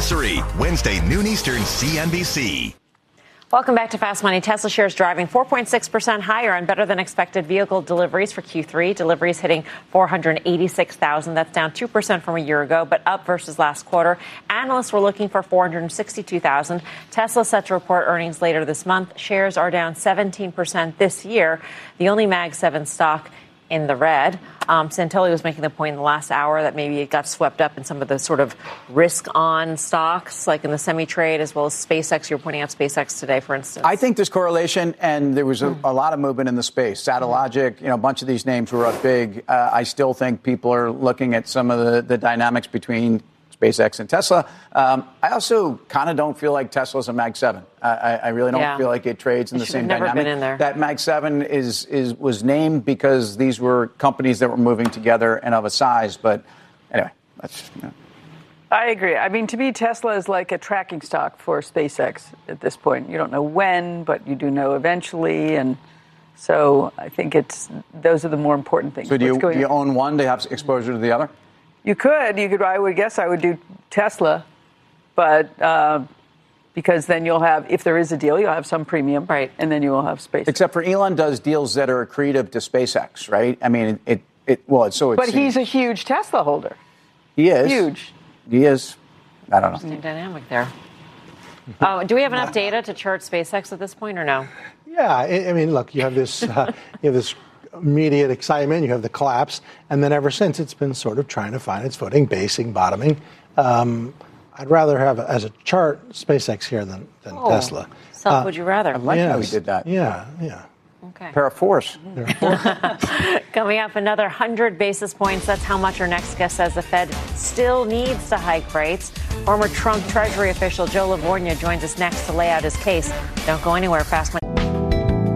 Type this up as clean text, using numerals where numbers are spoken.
anniversary. Wednesday, noon Eastern, CNBC. Welcome back to Fast Money. Tesla shares driving 4.6% higher on better than expected vehicle deliveries for Q3. Deliveries hitting 486,000. That's down 2% from a year ago, but up versus last quarter. Analysts were looking for 462,000. Tesla set to report earnings later this month. Shares are down 17% this year. The only Mag 7 stock in the red. Santilli was making the point in the last hour that maybe it got swept up in some of the sort of risk-on stocks, like in the semi-trade, as well as SpaceX. You were pointing out SpaceX today, for instance. I think there's correlation, and there was a lot of movement in the space. Satellogic, a bunch of these names were up big. I still think people are looking at some of the dynamics between SpaceX and Tesla. I also kind of don't feel like Tesla's a Mag 7. I really don't feel like it trades in the same dynamic. Been in there. That Mag 7 was named because these were companies that were moving together and of a size. But anyway, that's. I agree. I mean, to me, Tesla is like a tracking stock for SpaceX at this point. You don't know when, but you do know eventually, and so I think those are the more important things. So do you own one to have exposure to the other? You could. I would guess I would do Tesla, but because then you'll have, if there is a deal, you'll have some premium, right? And then you will have SpaceX. Except for Elon does deals that are accretive to SpaceX, right? I mean, But he's a huge Tesla holder. He is huge. He is. I don't know. Interesting dynamic there. Do we have enough data to chart SpaceX at this point, or no? Yeah, I mean, look, you have this immediate excitement, you have the collapse, and then ever since it's been sort of trying to find its footing, basing, bottoming. I'd rather have as a chart SpaceX here than Tesla. So would you rather? I like how he did that. Yeah. Okay. Pair of force. Coming up, another 100 basis points. That's how much our next guest says the Fed still needs to hike rates. Former Trump Treasury official Joe Livornia joins us next to lay out his case. Don't go anywhere. Fast Money.